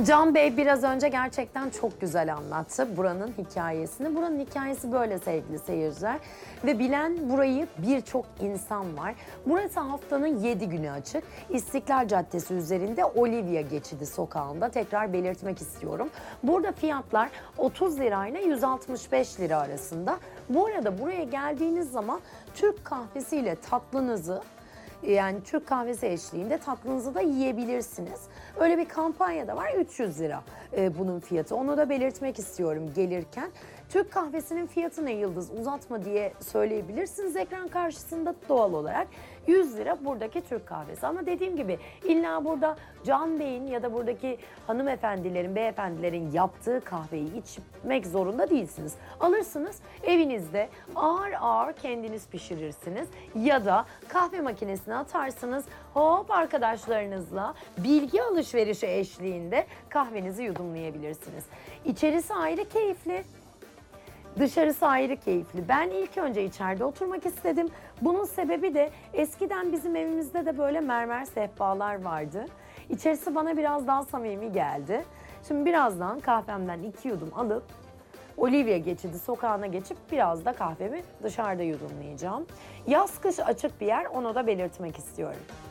Can Bey biraz önce gerçekten çok güzel anlattı buranın hikayesini. Buranın hikayesi böyle sevgili seyirciler. Ve bilen burayı birçok insan var. Burası haftanın 7 günü açık. İstiklal Caddesi üzerinde Olivia Geçidi sokağında, tekrar belirtmek istiyorum. Burada fiyatlar 30 lirayla 165 lira arasında. Bu arada buraya geldiğiniz zaman Türk kahvesiyle tatlınızı, yani Türk kahvesi eşliğinde tatlınızı da yiyebilirsiniz. Öyle bir kampanya da var, 300 lira bunun fiyatı. Onu da belirtmek istiyorum gelirken. Türk kahvesinin fiyatı ne Yıldız, uzatma diye söyleyebilirsiniz ekran karşısında doğal olarak. 100 lira buradaki Türk kahvesi. Ama dediğim gibi illa burada Can Bey'in ya da buradaki hanımefendilerin, beyefendilerin yaptığı kahveyi içmek zorunda değilsiniz. Alırsınız evinizde ağır ağır kendiniz pişirirsiniz ya da kahve makinesine atarsınız, hop arkadaşlarınızla bilgi alışverişi eşliğinde kahvenizi yudumlayabilirsiniz. İçerisi ayrı keyifli, dışarısı ayrı keyifli. Ben ilk önce içeride oturmak istedim. Bunun sebebi de eskiden bizim evimizde de böyle mermer sehpalar vardı. İçerisi bana biraz daha samimi geldi. Şimdi birazdan kahvemden 2 yudum alıp Olivia Geçidi sokağına geçip biraz da kahvemi dışarıda yudumlayacağım. Yaz kış açık bir yer, onu da belirtmek istiyorum.